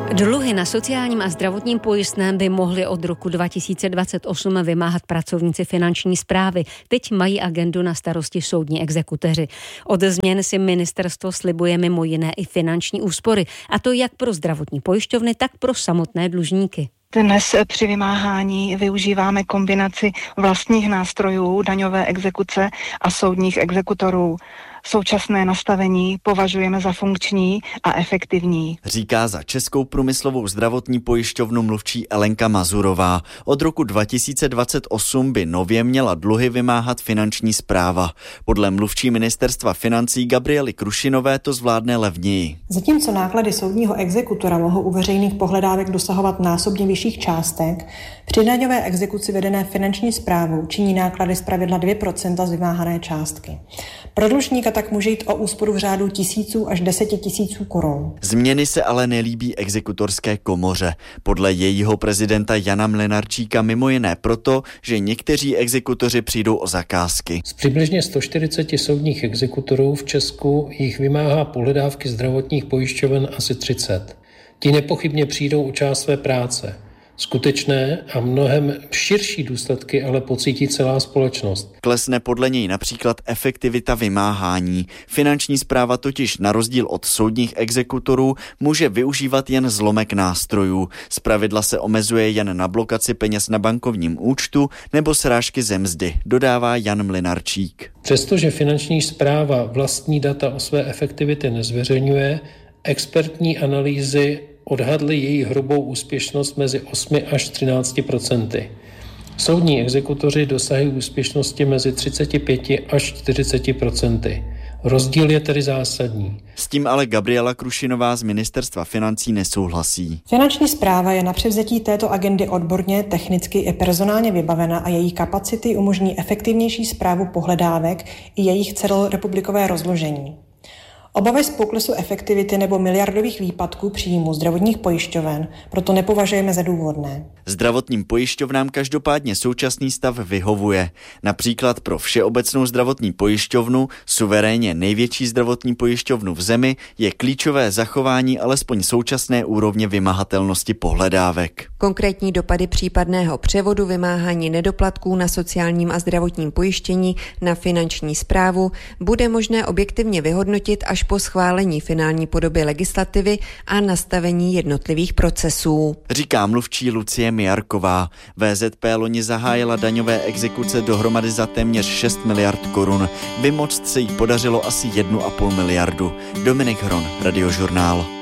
Dluhy na sociálním a zdravotním pojistném by mohli od roku 2028 vymáhat pracovníci finanční správy. Teď mají agendu na starosti soudní exekutoři. Od změn si ministerstvo slibuje mimo jiné i finanční úspory, a to jak pro zdravotní pojišťovny, tak pro samotné dlužníky. Dnes při vymáhání využíváme kombinaci vlastních nástrojů daňové exekuce a soudních exekutorů. Současné nastavení považujeme za funkční a efektivní. Říká za Českou průmyslovou zdravotní pojišťovnu mluvčí Elenka Mazurová. Od roku 2028 by nově měla dluhy vymáhat finanční správa. Podle mluvčí ministerstva financí Gabriely Krušinové to zvládne levněji. Zatímco náklady soudního exekutora mohou u veřejných pohledávek dosahovat násobně vyšších částek, při daňové exekuci vedené finanční správou činí náklady zpravidla 2% z vymáhané částky. Pro dlužníka tak může jít o úsporu v řádu tisíců až 10 000 korun. Změny se ale nelíbí exekutorské komoře. Podle jejího prezidenta Jana Mlynarčíka mimo jiné proto, že někteří exekutoři přijdou o zakázky. Z přibližně 140 soudních exekutorů v Česku jich vymáhá pohledávky zdravotních pojišťoven asi 30. Ti nepochybně přijdou o část své práce. Skutečné a mnohem širší důsledky ale pocítí celá společnost. Klesne podle něj například efektivita vymáhání. Finanční správa totiž na rozdíl od soudních exekutorů může využívat jen zlomek nástrojů. Zpravidla se omezuje jen na blokaci peněz na bankovním účtu nebo srážky ze mzdy, dodává Jan Mlynarčík. Přestože finanční správa vlastní data o své efektivitě nezveřejňuje, expertní analýzy odhadli její hrubou úspěšnost mezi 8 až 13%. Soudní exekutoři dosahují úspěšnosti mezi 35 až 40%. Rozdíl je tedy zásadní. S tím ale Gabriela Krušinová z ministerstva financí nesouhlasí. Finanční správa je na převzetí této agendy odborně, technicky i personálně vybavena a její kapacity umožní efektivnější správu pohledávek i jejich celorepublikové rozložení. Obavy z poklesu efektivity nebo miliardových výpadků příjmů zdravotních pojišťoven proto nepovažujeme za důvodné. Zdravotním pojišťovnám každopádně současný stav vyhovuje. Například pro Všeobecnou zdravotní pojišťovnu, suverénně největší zdravotní pojišťovnu v zemi, je klíčové zachování alespoň současné úrovně vymahatelnosti pohledávek. Konkrétní dopady případného převodu vymáhání nedoplatků na sociálním a zdravotním pojištění na finanční správu bude možné objektivně vyhodnotit až po schválení finální podoby legislativy a nastavení jednotlivých procesů. Říká mluvčí Lucie Mijarková. VZP loni zahájila daňové exekuce dohromady za téměř 6 miliard korun. Vymoct se jí podařilo asi 1,5 miliardu. Dominik Hron, Radiožurnál.